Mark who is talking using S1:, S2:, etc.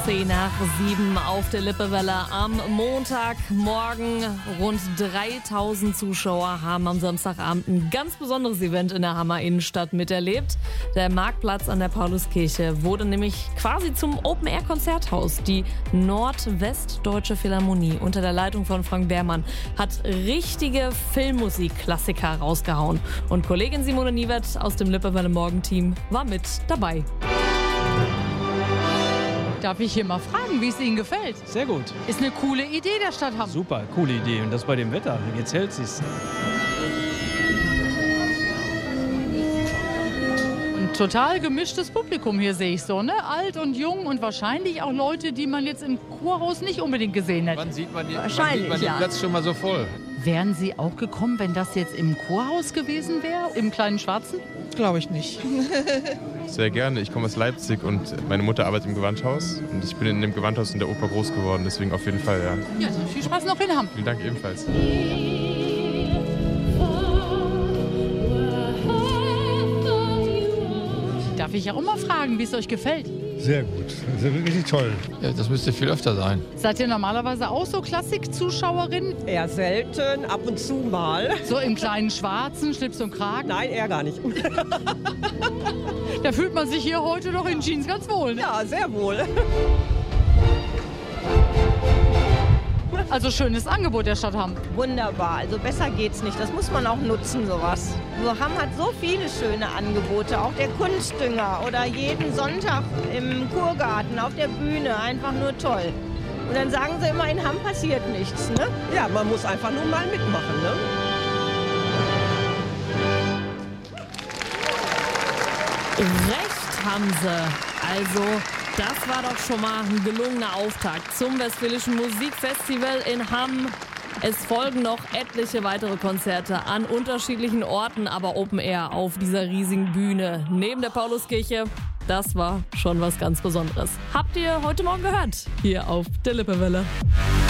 S1: 10:07 auf der Lippewelle am Montagmorgen. Rund 3000 Zuschauer haben am Samstagabend ein ganz besonderes Event in der Hammer Innenstadt miterlebt. Der Marktplatz an der Pauluskirche wurde nämlich quasi zum Open-Air-Konzerthaus. Die Nordwestdeutsche Philharmonie unter der Leitung von Frank Behrmann hat richtige Filmmusik-Klassiker rausgehauen. Und Kollegin Simone Niewert aus dem Lippewelle Morgenteam war mit dabei.
S2: Darf ich hier mal fragen, wie es Ihnen gefällt?
S3: Sehr gut.
S2: Ist eine coole Idee der Stadt Hamm.
S3: Super, coole Idee. Und das bei dem Wetter. Jetzt hält sich's.
S2: Ein total gemischtes Publikum hier sehe ich so, ne? Alt und jung und wahrscheinlich auch Leute, die man jetzt im Kurhaus nicht unbedingt gesehen hätte.
S4: Wann sieht man den Platz schon mal so voll?
S2: Wären Sie auch gekommen, wenn das jetzt im Kurhaus gewesen wäre, im kleinen Schwarzen?
S5: Glaube ich nicht.
S4: Sehr gerne. Ich komme aus Leipzig und meine Mutter arbeitet im Gewandhaus. Und ich bin in dem Gewandhaus in der Oper groß geworden, deswegen auf jeden Fall, ja.
S2: Ja, dann viel Spaß noch in Hamm.
S4: Vielen Dank ebenfalls.
S2: Darf ich auch mal fragen, wie es euch gefällt?
S6: Sehr gut, das ist wirklich toll.
S4: Ja, das müsste viel öfter sein.
S2: Seid ihr normalerweise auch so Klassik-Zuschauerin?
S5: Eher selten, ab und zu mal.
S2: So im kleinen Schwarzen, Schlips und Kragen?
S5: Nein, eher gar nicht.
S2: Da fühlt man sich hier heute doch in Jeans ganz wohl, ne?
S5: Ja, sehr wohl.
S2: Also schönes Angebot der Stadt Hamm.
S7: Wunderbar, also besser geht's nicht. Das muss man auch nutzen, sowas. So, Hamm hat so viele schöne Angebote, auch der Kunstdünger oder jeden Sonntag im Kurgarten, auf der Bühne, einfach nur toll. Und dann sagen sie immer, in Hamm passiert nichts, ne?
S5: Ja, man muss einfach nur mal mitmachen, ne?
S1: Recht haben sie. Also, das war doch schon mal ein gelungener Auftakt zum Westfälischen Musikfestival in Hamm. Es folgen noch etliche weitere Konzerte an unterschiedlichen Orten, aber Open Air auf dieser riesigen Bühne neben der Pauluskirche. Das war schon was ganz Besonderes. Habt ihr heute Morgen gehört? Hier auf der Lippewelle.